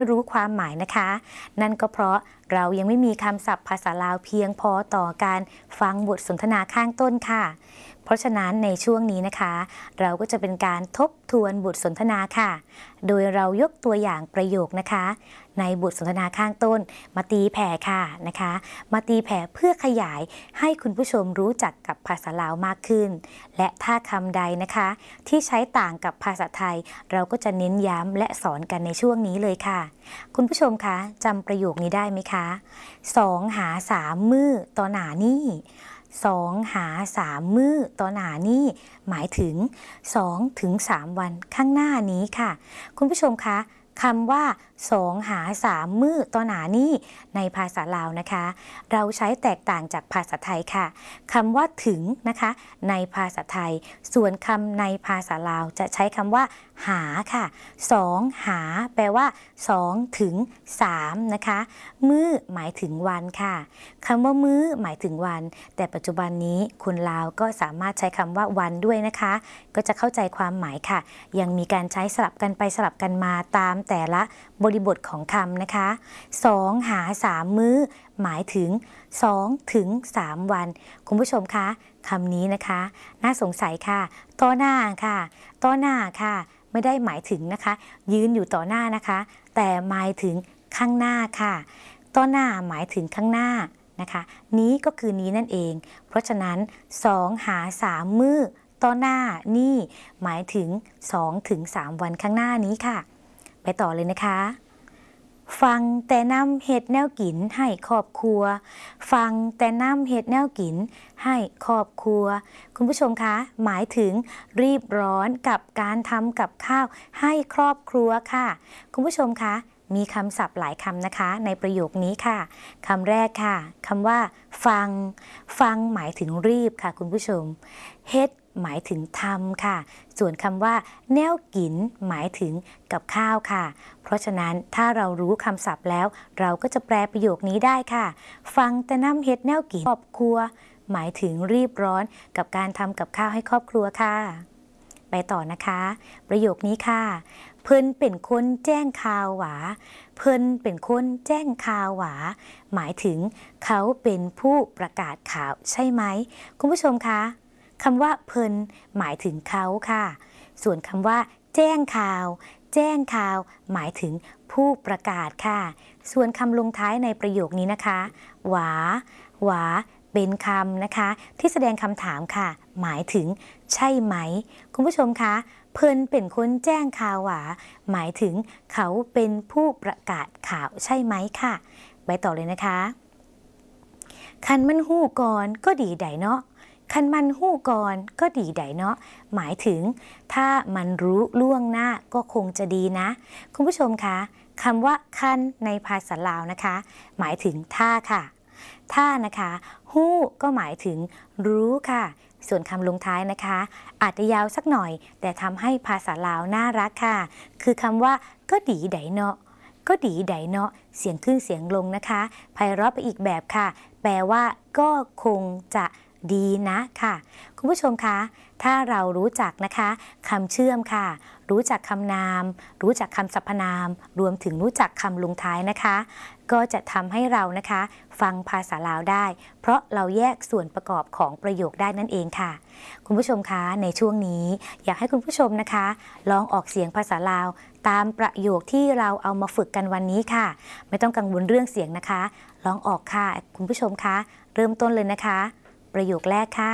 รู้ความหมายนะคะนั่นก็เพราะเรายังไม่มีคำศัพท์ภาษาลาวเพียงพอต่อการฟังบทสนทนาข้างต้นค่ะเพราะฉะนั้นในช่วงนี้นะคะเราก็จะเป็นการทบทวนบทสนทนาค่ะโดยเรายกตัวอย่างประโยคนะคะในบทสนทนาข้างต้นมาตีแผ่ค่ะนะคะมาตีแผ่เพื่อขยายให้คุณผู้ชมรู้จักกับภาษาลาวมากขึ้นและถ้าคำใดนะคะที่ใช้ต่างกับภาษาไทยเราก็จะเน้นย้ำและสอนกันในช่วงนี้เลยค่ะคุณผู้ชมคะจำประโยคนี้ได้ไหมคะ2 หา 3 มื้อต่อหน้านี่2 หา 3 มื้อต่อหน้านี่หมายถึง2 ถึง 3 วันข้างหน้านี้ค่ะคุณผู้ชมคะคำว่า2 หา 3 มื้อต่อหน้านี่ในภาษาลาวนะคะเราใช้แตกต่างจากภาษาไทยค่ะคำว่าถึงนะคะในภาษาไทยส่วนคำในภาษาลาวจะใช้คำว่าหาค่ะ2 หาแปลว่า2 ถึง 3นะคะมื้อหมายถึงวันค่ะคำว่ามื้อหมายถึงวันแต่ปัจจุบันนี้คนลาวก็สามารถใช้คำว่าวันด้วยนะคะก็จะเข้าใจความหมายค่ะยังมีการใช้สลับกันไปสลับกันมาตามแต่ละบริบทของคำนะคะ2 หา 3 มื้อหมายถึง2 ถึง 3 วันคุณผู้ชมคะคำนี้นะคะน่าสงสัยค่ะต่อหน้าค่ะต่อหน้าค่ะไม่ได้หมายถึงนะคะยืนอยู่ต่อหน้านะคะแต่หมายถึงข้างหน้าค่ะต่อหน้าหมายถึงข้างหน้านะคะนี้ก็คือนี้นั่นเองเพราะฉะนั้น2 หา 3 มื้อต่อหน้านี่หมายถึง2 ถึง 3 วันข้างหน้านี้ค่ะไปต่อเลยนะคะฟังแต่นำเห็ดแนวกินให้ครอบครัวฟังแต่นำเห็ดแนวกินให้ครอบครัวคุณผู้ชมคะหมายถึงรีบร้อนกับการทำกับข้าวให้ครอบครัวค่ะคุณผู้ชมคะมีคำศัพท์หลายคำนะคะในประโยคนี้ค่ะคำแรกค่ะคำว่าฟังฟังหมายถึงรีบค่ะคุณผู้ชมเฮ็ดหมายถึงทำค่ะส่วนคำว่าแนวกินหมายถึงกับข้าวค่ะเพราะฉะนั้นถ้าเรารู้คำศัพท์แล้วเราก็จะแปลประโยคนี้ได้ค่ะฟังแต่น้ำเฮ็ดแนวกินครอบครัวหมายถึงรีบร้อนกับการทำกับข้าวให้ครอบครัวค่ะไปต่อนะคะประโยคนี้ค่ะเพิ่นเป็นคนแจ้งข่าวหวาเพิ่นเป็นคนแจ้งข่าวหวาหมายถึงเขาเป็นผู้ประกาศข่าวใช่ไหมคุณผู้ชมคะคำว่าเพิ่นหมายถึงเขาค่ะส่วนคำว่าแจ้งข่าวแจ้งข่าวหมายถึงผู้ประกาศค่ะส่วนคำลงท้ายในประโยคนี้นะคะหวาหวาเป็นคำนะคะที่แสดงคำถามค่ะหมายถึงใช่ไหมคุณผู้ชมคะเพิ่นเป็นคนแจ้งข่าวหวาหมายถึงเขาเป็นผู้ประกาศข่าวใช่ไหมค่ะไปต่อเลยนะคะคันมันหู้ก่อนก็ดีไดเนาะคันมันหู้ก่อนก็ดีไดเนาะหมายถึงถ้ามันรู้ล่วงหน้าก็คงจะดีนะคุณผู้ชมคะคำว่าคันในภาษาลาวนะคะหมายถึงถ้าค่ะถ้านะคะหู้ก็หมายถึงรู้ค่ะส่วนคำลงท้ายนะคะอาจจะยาวสักหน่อยแต่ทำให้ภาษาลาวน่ารักค่ะคือคำว่าก็ดีไดเนาะก็ดีไดเนาะเสียงขึ้นเสียงลงนะคะไพเราะไปอีกแบบค่ะแปลว่าก็คงจะดีนะค่ะคุณผู้ชมคะถ้าเรารู้จักนะคะคำเชื่อมค่ะรู้จักคำนามรู้จักคำสรรพนามรวมถึงรู้จักคำลงท้ายนะคะก็จะทำให้เรานะคะฟังภาษาลาวได้เพราะเราแยกส่วนประกอบของประโยคได้นั่นเองค่ะคุณผู้ชมคะในช่วงนี้อยากให้คุณผู้ชมนะคะลองออกเสียงภาษาลาวตามประโยคที่เราเอามาฝึกกันวันนี้ค่ะไม่ต้องกังวลเรื่องเสียงนะคะลองออกค่ะคุณผู้ชมคะเริ่มต้นเลยนะคะประโยคแรกค่ะ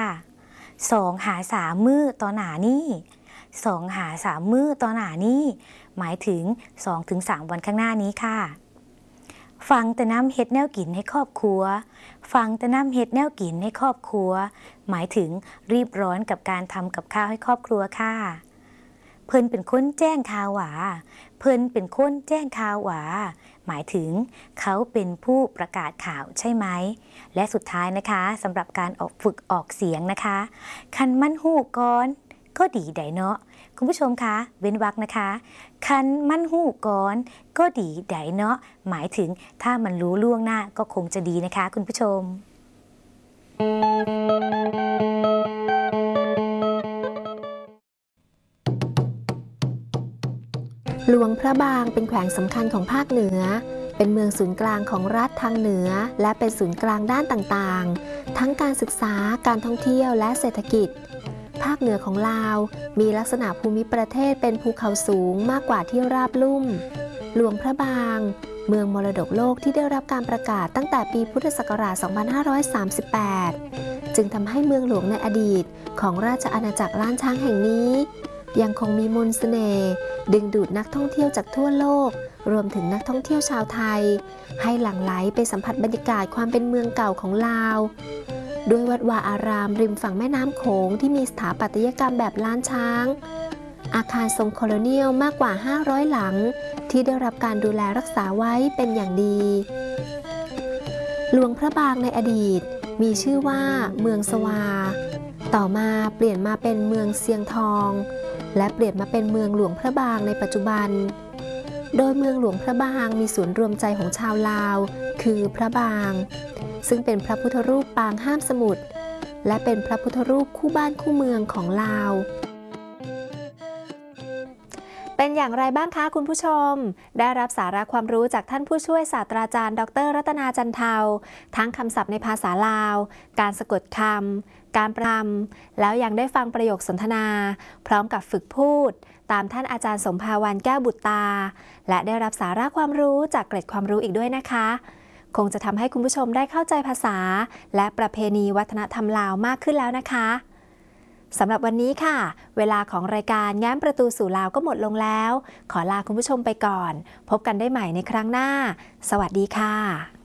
2 หา 3 มื้อต่อหน้านี่2 หา 3 มื้อต่อหน้านี่หมายถึง 2 ถึง 3 วันข้างหน้านี้ค่ะฟังแต่น้ำเฮ็ดแนวกินให้ครอบครัวฟังแต่น้ำเฮ็ดแนวกินให้ครอบครัวหมายถึงรีบร้อนกับการทำกับข้าวให้ครอบครัวค่ะเพิ่นเป็นคนแจ้งข่าวหวาเพิ่นเป็นคนแจ้งข่าวหวาหมายถึงเขาเป็นผู้ประกาศข่าวใช่ไหมและสุดท้ายนะคะสำหรับการฝึกออกเสียงนะคะคันมันหู้ก่อนก็ดีไดเนาะคุณผู้ชมคะเว้นวรรคนะคะคันมันหู้ก่อนก็ดีไดเนาะหมายถึงถ้ามันรู้ล่วงหน้าก็คงจะดีนะคะคุณผู้ชมหลวงพระบางเป็นแขวงสำคัญของภาคเหนือเป็นเมืองศูนย์กลางของรัฐทางเหนือและเป็นศูนย์กลางด้านต่างๆทั้งการศึกษาการท่องเที่ยวและเศรษฐกิจภาคเหนือของลาวมีลักษณะภูมิประเทศเป็นภูเขาสูงมากกว่าที่ราบลุ่มหลวงพระบางเมืองมรดกโลกที่ได้รับการประกาศตั้งแต่ปีพุทธศักราช 2538 จึงทำให้เมืองหลวงในอดีตของราชอาณาจักรล้านช้างแห่งนี้ยังคงมีมนต์เสน่ห์ดึงดูดนักท่องเที่ยวจากทั่วโลกรวมถึงนักท่องเที่ยวชาวไทยให้หลั่งไหลไปสัมผัสบรรยากาศความเป็นเมืองเก่าของลาวด้วยวัดวาอารามริมฝั่งแม่น้ำโขงที่มีสถาปัตยกรรมแบบล้านช้างอาคารทรงโคโลเนียลมากกว่า 500 หลังที่ได้รับการดูแลรักษาไว้เป็นอย่างดีหลวงพระบางในอดีตมีชื่อว่าเมืองสวาต่อมาเปลี่ยนมาเป็นเมืองเซียงทองและเปลี่ยนมาเป็นเมืองหลวงพระบางในปัจจุบันโดยเมืองหลวงพระบางมีศูนย์รวมใจของชาวลาวคือพระบางซึ่งเป็นพระพุทธรูปปางห้ามสมุทรและเป็นพระพุทธรูปคู่บ้านคู่เมืองของลาวเป็นอย่างไรบ้างคะคุณผู้ชมได้รับสาระความรู้จากท่านผู้ช่วยศาสตราจารย์ดร.รัตนาจันเทาทั้งคำศัพท์ในภาษาลาวการสะกดคำการประมแล้วยังได้ฟังประโยคสนทนาพร้อมกับฝึกพูดตามท่านอาจารย์สมภาวันแก้วบุตรตาและได้รับสาระความรู้จากเกร็ดความรู้อีกด้วยนะคะคงจะทำให้คุณผู้ชมได้เข้าใจภาษาและประเพณีวัฒนธรรมลาวมากขึ้นแล้วนะคะสำหรับวันนี้ค่ะเวลาของรายการแง้มประตูสู่ลาวก็หมดลงแล้วขอลาคุณผู้ชมไปก่อนพบกันได้ใหม่ในครั้งหน้าสวัสดีค่ะ